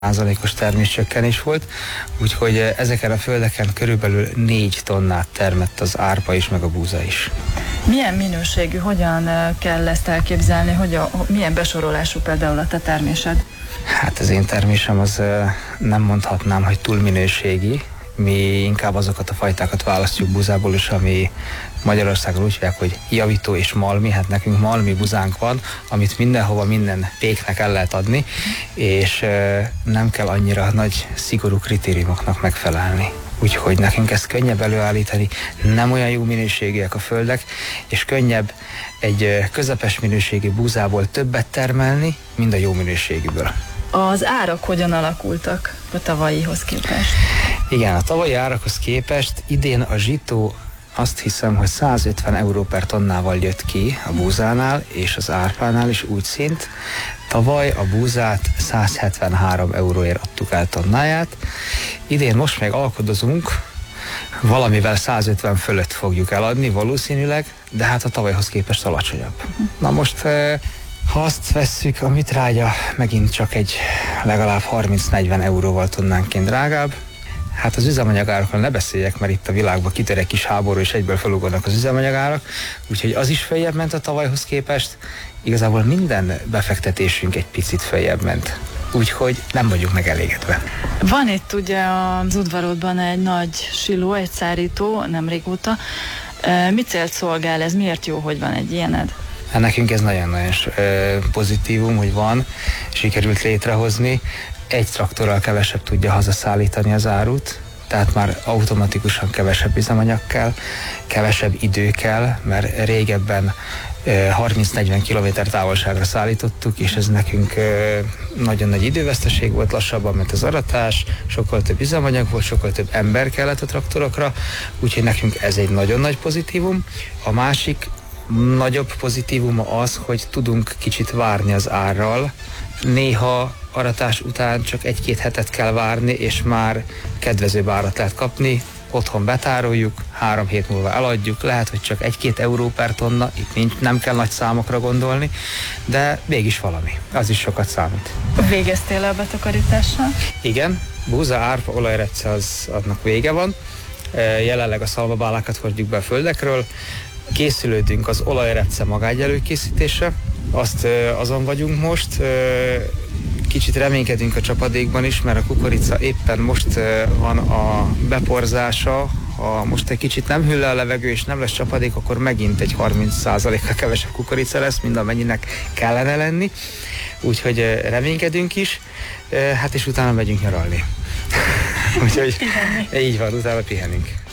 százalékos terméscsökkenés volt, úgyhogy ezeken a földeken körülbelül 4 tonnát termett az árpa is, meg a búza is. Milyen minőségű, hogyan kell ezt elképzelni, milyen besorolású például a te termésed? Hát az én termésem az nem mondhatnám, hogy túl minőségi. Mi inkább azokat a fajtákat választjuk búzából is, ami Magyarországon úgy hívják, hogy javító és malmi. Hát nekünk malmi búzánk van, amit mindenhova, minden péknek el lehet adni, és nem kell annyira nagy, szigorú kritériumoknak megfelelni. Úgyhogy nekünk ezt könnyebb előállítani, nem olyan jó minőségűek a földek, és könnyebb egy közepes minőségű búzából többet termelni, mint a jó minőségűből. Az árak hogyan alakultak a tavalyihoz képest? Igen, a tavalyi árakhoz képest idén a zsitó azt hiszem, hogy 150 euró per tonnával jött ki a búzánál, és az árpánál is úgy szint. Tavaly a búzát 173 euróért adtuk el tonnáját. Idén most meg alkudozunk, valamivel 150 fölött fogjuk eladni valószínűleg, de hát a tavalyhoz képest alacsonyabb. Na most, ha azt vesszük, amit rágya megint csak egy legalább 30-40 euróval tonnánként drágább, hát az üzemanyagárakról ne beszéljek, mert itt a világban kitör egy kis háború, és egyből felugornak az üzemanyagárak, úgyhogy az is följebb ment a tavalyhoz képest, igazából minden befektetésünk egy picit följebb ment. Úgyhogy nem vagyunk megelégedve. Van itt ugye az udvarodban egy nagy siló, egy szárító, nem régóta. Mi célt szolgál ez? Miért jó, hogy van egy ilyened? Hát nekünk ez nagyon-nagyon pozitívum, hogy van, sikerült létrehozni. Egy traktorral kevesebb tudja hazaszállítani az árut, tehát már automatikusan kevesebb üzemanyag kell, kevesebb idő kell, mert régebben 30-40 km távolságra szállítottuk, és ez nekünk nagyon nagy időveszteség volt, lassabban ment az aratás, sokkal több üzemanyag volt, sokkal több ember kellett a traktorokra, úgyhogy nekünk ez egy nagyon nagy pozitívum. A másik nagyobb pozitívuma az, hogy tudunk kicsit várni az árral. Néha aratás után csak 1-2 hetet kell várni, és már kedvezőbb árat lehet kapni, otthon betároljuk, 3 hét múlva eladjuk, lehet, hogy csak 1-2 euró per tonna, itt nem kell nagy számokra gondolni, de mégis valami, az is sokat számít. Végeztél a betakarítással? Igen, búza, árpa, olajrepce, annak vége van, jelenleg a szalmabálákat hordjuk be a földekről, készülődünk az olajrepce magágy előkészítésre, azon vagyunk most, kicsit reménykedünk a csapadékban is, mert a kukorica éppen most van a beporzása, ha most egy kicsit nem hűl le a levegő és nem lesz csapadék, akkor megint egy 30%-kal kevesebb kukorica lesz, mint amennyinek kellene lenni, úgyhogy reménykedünk is, hát és utána megyünk nyaralni. Úgyhogy így van, utána pihenünk.